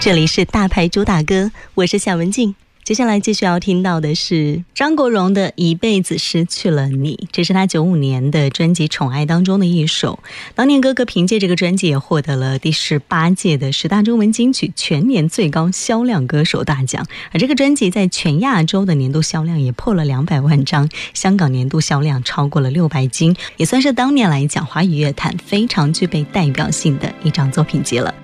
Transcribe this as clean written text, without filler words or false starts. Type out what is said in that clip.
这里是大牌主打歌，我是夏文静。接下来继续要听到的是张国荣的《一辈子失去了你》，这是他95年的专辑《宠爱》当中的一首。当年哥哥凭借这个专辑也获得了第18届的10大中文金曲全年最高销量歌手大奖，而这个专辑在全亚洲的年度销量也破了200万张，香港年度销量超过了600斤，也算是当年来讲华语乐坛非常具备代表性的一张作品集了。